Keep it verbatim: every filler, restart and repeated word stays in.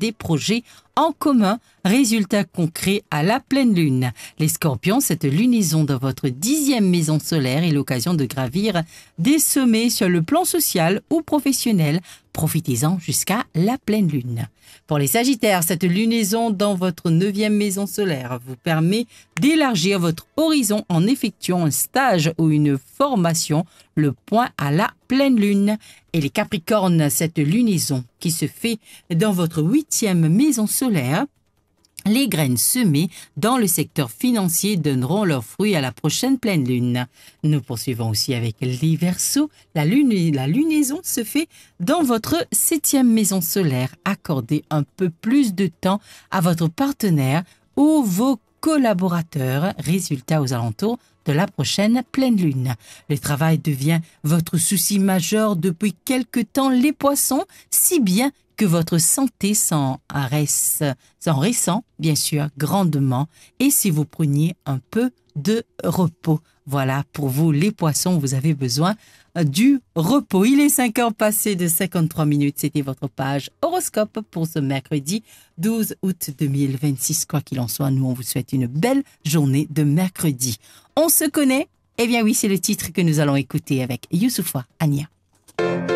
des projets en commun. Résultat concret à la pleine lune. Les scorpions, cette lunaison dans votre dixième maison solaire est l'occasion de gravir des sommets sur le plan social ou professionnel. Profitez-en jusqu'à la pleine lune. Pour les sagittaires, cette lunaison dans votre neuvième maison solaire vous permet d'élargir votre horizon en effectuant un stage ou une formation, le point à la pleine lune. Et les capricornes, cette lunaison qui se fait dans votre huitième maison solaire, les graines semées dans le secteur financier donneront leurs fruits à la prochaine pleine lune. Nous poursuivons aussi avec les Verseaux. La, lune, la lunaison se fait dans votre septième maison solaire. Accordez un peu plus de temps à votre partenaire ou vos collaborateurs. Résultat aux alentours de la prochaine pleine lune. Le travail devient votre souci majeur depuis quelque temps, les poissons, si bien que votre santé s'en ressent, bien sûr, grandement. Et si vous preniez un peu de repos. Voilà, pour vous, les poissons, vous avez besoin du repos. Il est cinq heures passées de cinquante-trois minutes. C'était votre page horoscope pour ce mercredi douze août deux mille vingt-six. Quoi qu'il en soit, nous, on vous souhaite une belle journée de mercredi. On se connaît? Eh bien oui, c'est le titre que nous allons écouter avec Youssoupha Ania.